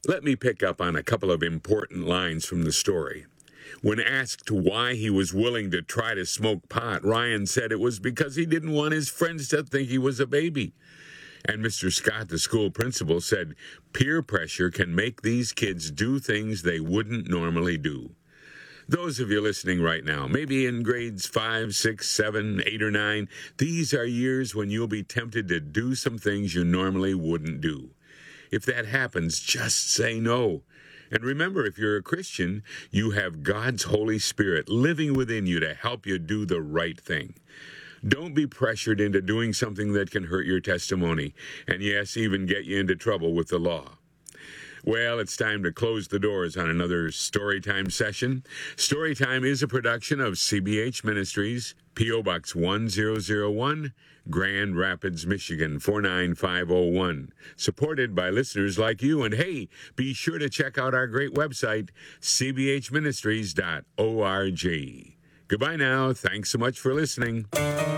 Let me pick up on a couple of important lines from the story. When asked why he was willing to try to smoke pot, Ryan said it was because he didn't want his friends to think he was a baby. And Mr. Scott, the school principal, said peer pressure can make these kids do things they wouldn't normally do. Those of you listening right now, maybe in grades 5, 6, 7, 8, or 9, these are years when you'll be tempted to do some things you normally wouldn't do. If that happens, just say no. And remember, if you're a Christian, you have God's Holy Spirit living within you to help you do the right thing. Don't be pressured into doing something that can hurt your testimony, and yes, even get you into trouble with the law. Well, it's time to close the doors on another Storytime session. Storytime is a production of CBH Ministries, P.O. Box 1001, Grand Rapids, Michigan 49501. Supported by listeners like you. And hey, be sure to check out our great website, cbhministries.org. Goodbye now. Thanks so much for listening.